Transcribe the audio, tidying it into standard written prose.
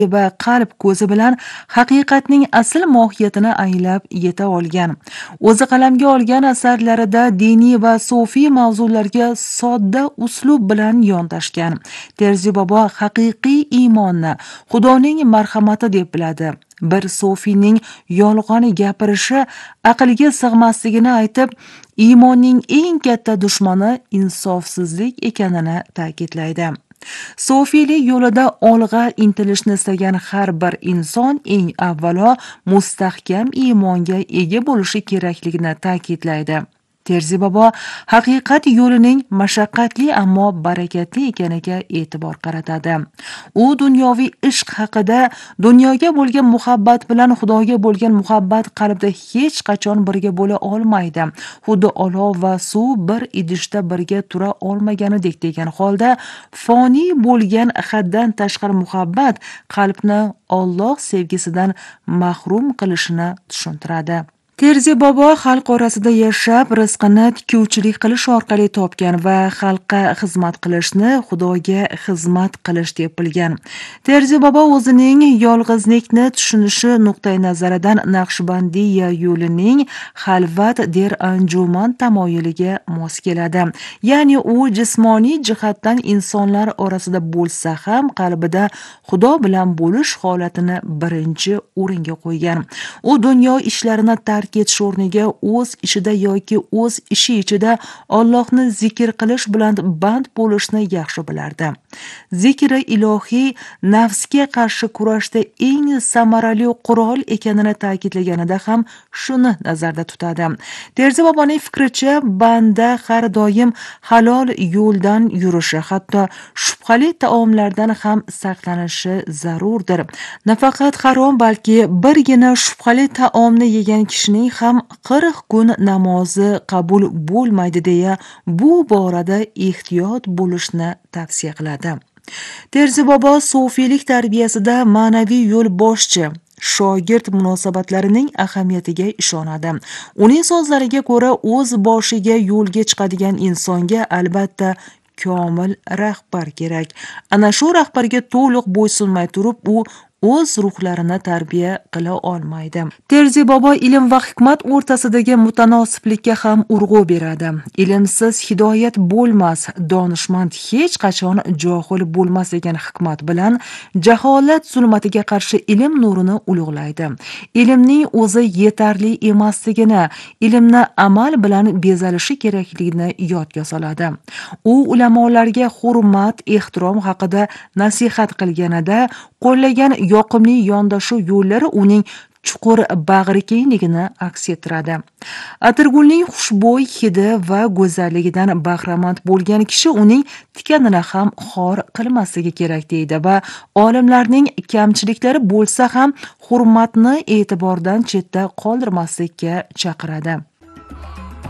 va qalb ko'zi bilan haqiqatning asl mohiyatini anglab yeta olgan. O'zi qalamga olgan asarlarida diniy va sufiy mavzularga sodda uslub bilan yondashgan. Terzi bobo haqiqiy iymonni Xudoning marhamati deb biladi. Bir sufiyning yolg'on gapirishi aqlga sig'masligini aytib, iymonning eng katta dushmani insofsizlik ekanini ta'kidlaydi. Sufiylik yo'lida olg'a intilishni istagan har bir inson eng avvalo mustahkam iymonga ega bo'lishi kerakligini ta'kidlaydi. Terzi bobo haqiqat yo'lining mashaqqatli ammo barakatli ekaniga e'tibor qaratadi. U dunyoviy ishq haqida dunyoga bo'lgan muhabbat bilan Xudoga bo'lgan muhabbat qalbda hech qachon birga bo'la olmaydi. Xuddi olov va suv bir idishda birga tura olmaganidek degan holda foniy bo'lgan haddan tashqari muhabbat qalbni Alloh sevgisidan mahrum qilishini tushuntiradi. Terzi bobo xalq orasida yashab, rizqini tikuvchilik qilish orqali topgan va xalqqa xizmat qilishni Xudoga xizmat qilish deb bilgan. Terzi bobo o'zining yolg'izlikni tushunishi nuqtai nazaridan Naqshbandiya yo'lining xalvat der anjuman tamoyiliga mos keladi. Ya'ni u jismoniy jihatdan insonlar orasida bo'lsa ham qalbida Xudo bilan bo'lish holatini birinchi o'ringa qo'ygan. U dunyo ishlarini tark etish o'rniga o'z ishida yoki o'z ishi ichida Allohni zikr qilish bilan band bo'lishni yaxshi bilardi. Zikri ilohiy nafsga qarshi kurashda eng samarali qurol ekanini ta'kidlaganida ham shuni nazarda tutadi. Terzi boboning fikricha, banda har doim halol yo'ldan yurishi, hatto shubhali taomlardan ham saqlanishi zarurdir. Nafaqat harom, balki birgina shubhali taomni yegan kishining ham 40 kun namozi qabul bo'lmaydi deya bu borada ehtiyot bo'lishni tavsiya qiladi. Terzi bobo sufiylik tarbiyasida ma'naviy yo'l boshchi shogird munosabatlarining ahamiyatiga ishonadi. Uning so'zlariga ko'ra, o'z boshiga yo'lga chiqadigan insonga albatta komil rahbar kerak. Ana shu rahbarga to'liq bo'ysunmay turib, u o'z ruhlarini tarbiya qila olmaydi. Terzi bobo ilm va hikmat o'rtasidagi mutanosiblikka ham urg'u beradi. Ilmsiz hidoyat bo'lmas, donishmand hech qachon johil bo'lmas degan hikmat bilan jaholat zulmatiga qarshi ilm nurini ulug'laydi. Ilmning o'zi yetarli emasligini, ilmni amal bilan bezalishi kerakligini yodga soladi. U ulamolarga hurmat, ehtirom haqida nasihat qilganida qo'llagan yoqimli yondashuv yo'llari uning chuqur bag'rikengligini aks ettiradi. Atirgulning xushbo'y hidi va go'zalligidan bahramand bo'lgan kishi uning tikanini ham xor qilmasligi kerak deydi va olimlarning kamchiliklari bo'lsa ham hurmatni e'tibordan chetda qoldirmaslikka chaqiradi.